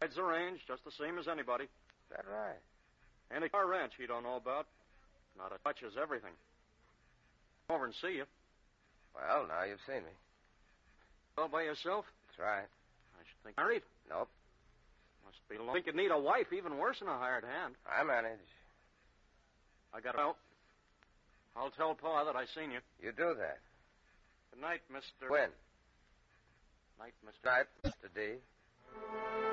Rides the range just the same as anybody. Is that right? Any car ranch he don't know about. Not a touches everything. Come over and see you. Well, now you've seen me. All by yourself? That's right. I should think married. Nope. Must be long. Think you'd need a wife, even worse than a hired hand. I manage. I got out. I'll tell Pa that I seen you. You do that. Good night, Mr. When? Night, Mr. Night, Mr. D.